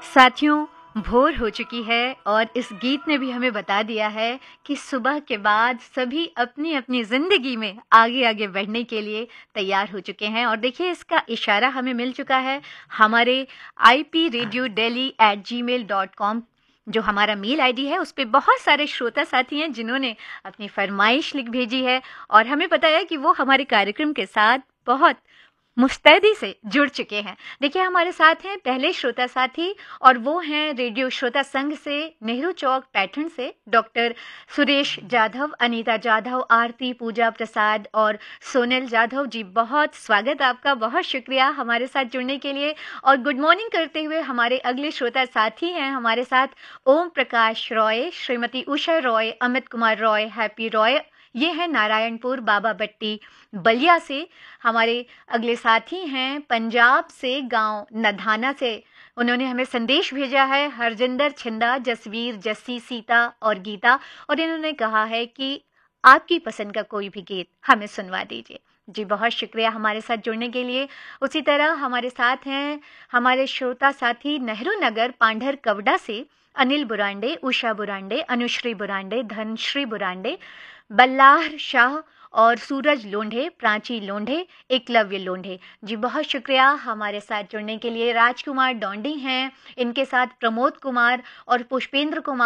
साथियों, भोर हो चुकी है और इस गीत ने भी हमें बता दिया है कि सुबह के बाद सभी अपनी अपनी ज़िंदगी में आगे आगे बढ़ने के लिए तैयार हो चुके हैं। और देखिए, इसका इशारा हमें मिल चुका है हमारे ipradiodeli@gmail.com जो हमारा मेल आईडी है। उस पे बहुत सारे श्रोता साथी हैं जिन्होंने अपनी फरमाइश लिख भेजी है और हमें पता है कि वो हमारे कार्यक्रम के साथ बहुत मुस्तैदी से जुड़ चुके हैं। देखिए, हमारे साथ हैं पहले श्रोता साथी और वो हैं रेडियो श्रोता संघ से, नेहरू चौक पैठण से डॉक्टर सुरेश जाधव, अनीता जाधव, आरती, पूजा प्रसाद और सोनल जाधव जी। बहुत स्वागत आपका, बहुत शुक्रिया हमारे साथ जुड़ने के लिए। और गुड मॉर्निंग करते हुए हमारे अगले श्रोता साथी हैं हमारे साथ ओम प्रकाश रॉय, श्रीमती उषा रॉय, अमित कुमार रॉय, हैप्पी रॉय। ये है नारायणपुर बाबा बट्टी बलिया से। हमारे अगले साथी हैं पंजाब से, गांव नधाना से। उन्होंने हमें संदेश भेजा है हरजिंदर छिंदा, जसवीर, जस्सी, सीता और गीता। और इन्होंने कहा है कि आपकी पसंद का कोई भी गीत हमें सुनवा दीजिए। जी, बहुत शुक्रिया हमारे साथ जुड़ने के लिए। उसी तरह हमारे साथ हैं हमारे श्रोता साथी नेहरू नगर पांढर कवडा से अनिल बुरांडे, उषा बुरांडे, अनुश्री बुरांडे, धनश्री बुरांडे, बल्लाह शाह और सूरज लोंढे, प्राची लोंढे, एकलव्य लोंढे। जी, बहुत शुक्रिया हमारे साथ जुड़ने के लिए। राजकुमार डोंडी हैं, इनके साथ प्रमोद कुमार और पुष्पेंद्र कुमार।